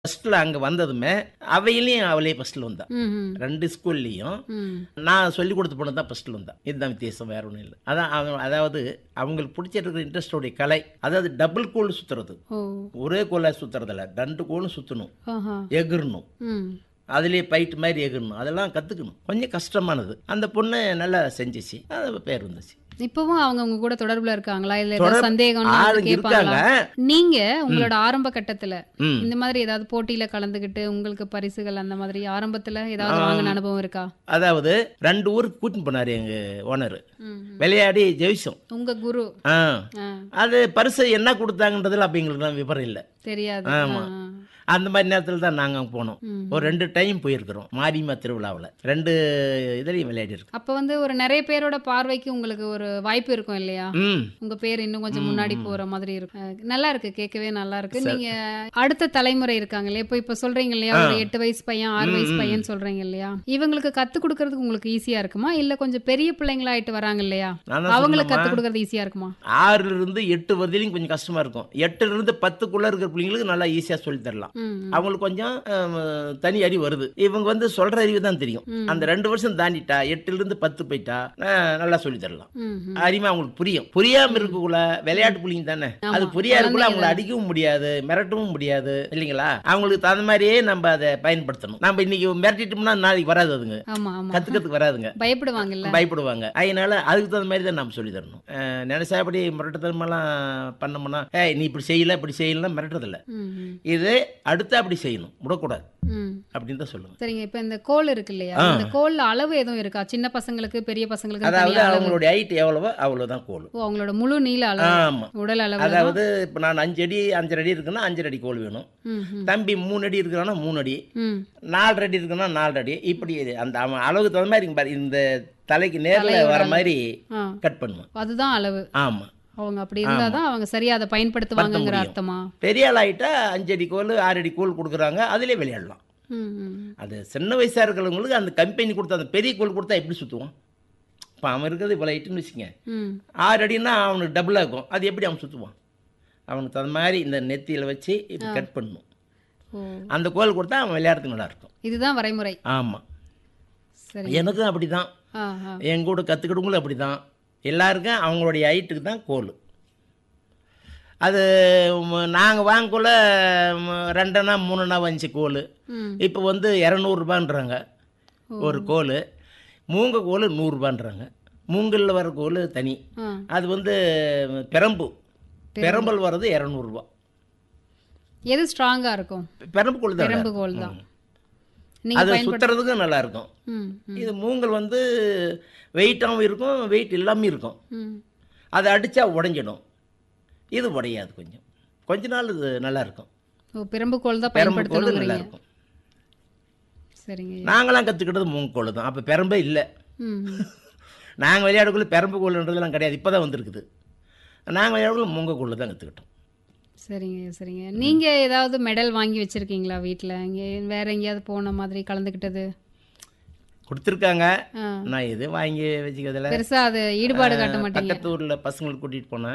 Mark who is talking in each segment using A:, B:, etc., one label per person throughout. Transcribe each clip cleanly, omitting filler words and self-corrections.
A: ஃபர்ஸ்ட்ல அங்க வந்ததுமே அவையிலையும் அவளே ஃபர்ஸ்ட்ல வந்தா.
B: ம்ஹ்ம்.
A: 2 ஸ்கூல்லயும்
B: ம்.
A: நான் சொல்லிக் கொடுத்த பொண்ணு தான் ஃபர்ஸ்ட்ல வந்தா. இதுதான் வித்தியாசம், வேற ஒண்ணும் இல்ல. அதான் அதாவது அவங்களுக்கு பிடிச்சிட்டு இருக்கிற இன்ட்ரெஸ்டோடைய கலை, அதாவது டபுள் கோல் சுத்துறது.
B: ஓ!
A: ஒரே கோலா சுத்துறதில்ல, 2 கோலும் சுத்தணும்,
B: ஆஹா.
A: எகிரணும்,
B: ம்.
A: அதுலேயே பைட் மாதிரி எகிரணும், அதெல்லாம் கற்றுக்கணும். கொஞ்சம் கஷ்டமானது. அந்த பொண்ணு நல்லா செஞ்சிச்சு, அது பேர் வந்துச்சு.
B: இப்பவும் அவங்க உங்க கூட தொடர்புல இருக்காங்களா? இல்ல ஏதாவது
A: தொடர்பு
B: சந்தேகம்னா வந்து
A: ஆளுங்க
B: கேட்பாங்களா?
A: இருக்காங்க.
B: நீங்க உங்களோட ஆரம்ப கட்டத்துல
A: ம்.
B: இந்த மாதிரி ஏதாவது போட்டியில கலந்துக்கிட்டு உங்களுக்கு பரிசுகள் அந்த மாதிரி ஆரம்பத்துல ஏதாவது வாங்கின அனுபவம் இருக்கா?
A: அதாவது 2 ஊருக்கு கூட்டின்னு போனார் எங்க ஓனர்.
B: ம்.
A: விளையாடி ஜெயிச்சோம்.
B: உங்க குரு.
A: ஆ
B: ஆ.
A: அது பரிசு என்ன கொடுத்தாங்கன்றதுல அப்போ எங்களுக்கு விவரம் இல்லை.
B: தெரியாது.
A: ஆமா.
B: ஆ.
A: அந்த மாதிரி நேரத்தில் தான் நாங்கள் போனோம்.
B: ம்.
A: ஒரு 2 டைம் போயிருக்கிறோம் மாரியம்மா திருவிழாவில். 2 இதுலையும் விளையாடி இருக்கோம்.
B: அப்ப வந்து ஒரு நிறைய பேரோட பார்வைக்கு உங்களுக்கு ஒரு வாய்ப்பு இருக்கும் இல்லையா?
A: ம்.
B: உங்க பேர் இன்னும் கொஞ்சம் முன்னாடி போற மாதிரி இருக்கும். நல்லா இருக்கு, கேட்கவே நல்லா இருக்கு. நீங்க அடுத்த தலைமுறை இருக்காங்க இல்லையா? இப்ப சொல்றீங்க இல்லையா, ஒரு 8 வயசு பையன் 6 வயசு பையன் சொல்றீங்க இல்லையா? இவங்களுக்கு கத்து கொடுக்கறதுக்கு உங்களுக்கு ஈஸியா இருக்குமா, இல்ல கொஞ்சம் பெரிய பிள்ளைங்களாயிட்டு வராங்க இல்லையா,
A: நான் தான்
B: அவங்களுக்கு கத்து
A: சொன்னேம்மா,
B: கொடுக்கறது ஈஸியா இருக்குமா?
A: 6ல இருந்து 8 வருதிலையும் கொஞ்சம் கஷ்டமா இருக்கும். 8ல இருந்து 10க்குள்ள இருக்கிற பிள்ளைங்களுக்கு நல்லா ஈஸியாக சொல்லி தரலாம்.
B: ம்.
A: அவங்களுக்கு கொஞ்சம் தனி அறிவு வருது. இவங்க வந்து சொல்ற அறிவு தான் தெரியும். அந்த 2 வருஷம் தாண்டிட்டா 8ல இருந்து 10 போயிட்டா நல்லா சொல்லி தரலாம்.
B: ம்.
A: அறிமை அவங்களுக்கு புரியும். புரியாம இருக்கக்குள்ள விளையாட்டு புள்ளிங்க தானே, அது புரியாதுக்குள்ள அவங்களை அடிக்கவும் முடியாது, மிரட்டவும் முடியாது இல்லைங்களா? அவங்களுக்கு தகுந்த மாதிரியே நம்ம அதை பயன்படுத்தணும். நம்ம இன்னைக்கு மிரட்டிட்டோம்னா நாளைக்கு வராது, அதுங்க
B: ஆமா ஆமா,
A: கத்துக்கிறதுக்கு வராதுங்க,
B: பயப்படுவாங்கல்ல.
A: பயப்படுவாங்க. அதனால அதுக்கு தகுந்த மாதிரி தான் நம்ம சொல்லி தரணும். நினைச்சாபடி மிரட்டத்தனமெல்லாம் பண்ணோம்னா, ஏய் நீ இப்படி செய்யல இப்படி செய்யலாம் மிரட்டுறதில்ல.
B: ம்.
A: இது அடுத்து அப்படி செய்யணும், விடக்கூடாது
B: ம்.
A: அப்படின்னு தான் சொல்லுங்க.
B: சரிங்க. இப்ப இந்த கோல் இருக்கு இல்லையா, இந்த கோல்ல அளவு எதுவும் இருக்கா? சின்ன பசங்களுக்கு பெரிய பசங்களுக்கு
A: அதாவது
B: தனியா அளவு?
A: அவங்களுடைய ஹைட் எவ்வளவோ அவ்வளோதான் கோல்.
B: ஓ, அவங்களோட முழு நீள அளவு,
A: ஆமா.
B: உடல் அளவு.
A: அதாவது இப்போ நான் 5 அடி 5.5 அடி இருக்குன்னா 5 அடி கோல் வேணும்.
B: ம். ம்.
A: தம்பி 3 அடி இருக்கிறான்னா 3 அடி,
B: ம்.
A: 4 அடி இருக்குன்னா 4 அடி, இப்படி அந்த அவன் அளவுக்கு தகுந்த மாதிரி இங்க பாரு, இந்த தலைக்கு நேரில் வர மாதிரி
B: ஆ.
A: கட் பண்ணுவேன்.
B: அதுதான் அளவு.
A: ஆமா.
B: அவங்க அப்படி இருந்தாதான் அவங்க சரியா அதை பயன்படுத்துவாங்கங்கிற அர்த்தமா?
A: பெரிய ஆள் ஆகிட்டா 5 அடி கோல் 6 அடி கோல் கொடுக்குறாங்க, அதிலே விளையாடலாம்.
B: ம். ம்.
A: அது சின்ன வயசாக இருக்கிறவங்களுக்கு அந்த கம்பெனி கொடுத்தா அந்த பெரிய கோல் கொடுத்தா எப்படி சுற்றுவான்? இப்போ அவன் இருக்கிறது இவ்வளோ ஹைட்டுன்னு வச்சுங்க,
B: ம்.
A: 6 அடின்னா அவனுக்கு டபுளாக இருக்கும், அது எப்படி அவன் சுற்றுவான்? அவனுக்கு தகுந்த மாதிரி இந்த நெத்தியில் வச்சு இப்படி கட் பண்ணணும்.
B: ஓ,
A: அந்த கோல் கொடுத்தா அவன் விளையாடுறதுக்கு நல்லாயிருக்கும்.
B: இதுதான் வரைமுறை.
A: ஆமாம்.
B: சரி.
A: எனக்கும் அப்படி தான்,
B: ஆ. ஆ.
A: என் கூட கற்றுக்கிட்டவங்களும் அப்படி தான். எல்லாருக்கும் அவங்களுடைய ஹைட்டுக்கு தான் கோல். அது நாங்கள் வாங்கக்குள்ள 2 3 வந்துச்சு கோல்.
B: ம்.
A: இப்போ வந்து 200 ரூபான்றாங்க ஒரு கோல். மூங்க கோல் 100 ரூபான்றாங்க. மூங்கல்ல வர கோல் தனி,
B: ஆ.
A: அது வந்து பெரம்பல் வர்றது 200 ரூபா.
B: எது ஸ்ட்ராங்கா இருக்கும்?
A: பெரம்பு கோல் தான்
B: பெரம்பு கோல் தான். நீங்க
A: அது
B: பயன்படுத்த.
A: சுற்றுறதுக்கும் நல்லா இருக்கும்.
B: ம். ம்.
A: இது மூங்கல் வந்து வெயிட்டாகவும் இருக்கும், வெயிட் இல்லாமல் இருக்கும்.
B: ம்.
A: அதை அடித்தா உடஞ்சிடும், இது உடையாது. கொஞ்ச நாள் இது நல்லா இருக்கும்.
B: ஓ, பெரம்பு கோல் தான்
A: பெரம்பு கோல் நல்லா
B: பயன்படுத்தணுங்கிறீங்க.
A: இருக்கும்.
B: சரிங்க.
A: நாங்களாம் கற்றுக்கிட்டது மூங்க கோல் தான். அப்போ பெரம்பே இல்லை.
B: ம்.
A: நாங்கள் விளையாடக்குள்ள பெரம்பு கோல்ன்றதுலாம் கிடையாது, இப்போ தான் வந்திருக்குது. நாங்கள் விளையாடக்குள்ள மூங்க கோல் தான் கற்றுக்கிட்டோம்.
B: சரிங்க. சரிங்க. நீங்க ஏதாவது மெடல் வாங்கி வச்சிருக்கீங்களா வீட்டில்? இங்கே வேற எங்கேயாவது போன மாதிரி கலந்துக்கிட்டது?
A: கொடுத்துருக்காங்க,
B: ஆ.
A: நான் எதுவும் வாங்கி வச்சுக்கிறதில்ல.
B: பெருசா அது ஈடுபாடு காட்ட மாட்டீங்க.
A: பக்கத்து ஊரில் பசங்களுக்கு கூட்டிகிட்டு போனேன்.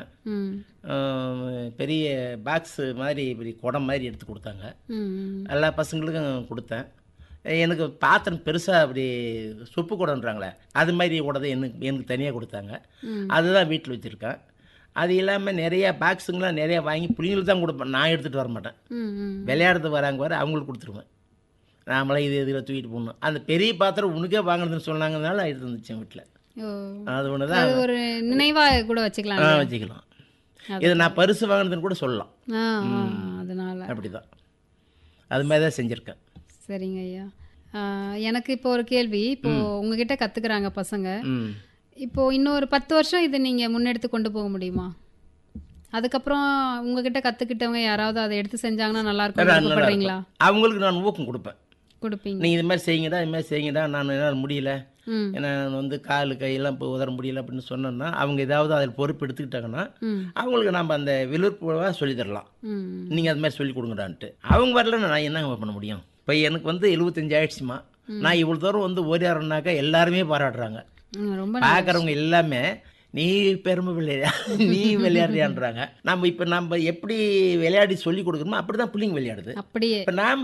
B: ம்.
A: பெரிய பாக்ஸு மாதிரி இப்படி குடம் மாதிரி எடுத்து கொடுத்தாங்க.
B: ம். ம்.
A: எல்லா பசங்களுக்கும் கொடுத்தேன். எனக்கு பாத்திரம் பெருசாக அப்படி சொப்பு குடம்ன்றாங்களே, அது மாதிரி கூடதான் எனக்கு தனியாக கொடுத்தாங்க.
B: ம்.
A: அதுதான் வீட்டில் வச்சுருக்கேன். அது இல்லாமல் நிறையா பாக்ஸுங்களாம் நிறையா வாங்கி பிள்ளைங்களுக்கு தான் கொடுப்பேன், நான் எடுத்துகிட்டு வர மாட்டேன்.
B: ம். ம்.
A: விளையாடுறது வராங்க வர அவங்களுக்கு கொடுத்துருவேன். நாமளாம் இது இதில் தூக்கிட்டு போகணும். அந்த பெரிய பாத்திரம் உனக்கே வாங்கினதுன்னு சொன்னாங்கனால எடுத்து வந்துச்சேன் வீட்டில்.
B: ஓ, அது
A: அது ஒன்று தான்
B: ஒரு நினைவா கூட வச்சுக்கலாம்.
A: வச்சுக்கலாம். இதை நான் பரிசு வாங்கினதுன்னு கூட சொல்லலாம்.
B: ஆ. ஆ. அதனால.
A: அப்படி தான், அது மாதிரி தான் செஞ்சுருக்கேன்.
B: சரிங்க ஐயா. எனக்கு இப்போ ஒரு கேள்வி. இப்போ உங்ககிட்ட கத்துக்கிறாங்க பசங்க.
A: ம்.
B: இப்போ இன்னொரு 10 வருஷம் இதை நீங்க முன்னெடுத்து கொண்டு போக முடியுமா? அதுக்கப்புறம் உங்ககிட்ட கத்துக்கிட்டவங்க யாராவது அதை எடுத்து செஞ்சாங்கன்னா நல்லா இருக்கும் விருப்பப்படுறீங்களா?
A: அவங்களுக்கு நான் ஊக்கம் கொடுப்பேன்.
B: கொடுப்பீங்க.
A: நீங்கள் இது மாதிரி செய்யுங்கடா, இது மாதிரி செய்யுங்கடா, நான் என்னால் முடியல,
B: ம்.
A: ஏன்னா நான் வந்து காலு கையெல்லாம் இப்போ உதற முடியல அப்படின்னு சொன்னோன்னா, அவங்க ஏதாவது அதில் பொறுப்பு எடுத்துக்கிட்டாங்கன்னா
B: ம்.
A: அவங்களுக்கு நம்ம அந்த விழுப்புவாக சொல்லி தரலாம்.
B: ம்.
A: நீங்கள் அது மாதிரி சொல்லி கொடுங்கடான்ட்டு. அவங்க வரலன்னா நான் என்ன பண்ண முடியும்? இப்போ எனக்கு வந்து 75 ஆயிடுச்சுமா, நான் இவ்வளோ தூரம் வந்து ஓடியாரனாக்கா எல்லாருமே பாராட்டுறாங்க.
B: ரொம்ப
A: பார்க்குறவங்க எல்லாமே நீ பெருமை விளையாட நீ விளையாடுறியான்றாங்க. நம்ம இப்போ எப்படி விளையாடி சொல்லி கொடுக்கணுமோ அப்படி தான் பிள்ளைங்க விளையாடுது.
B: அப்படியே
A: இப்போ நாம்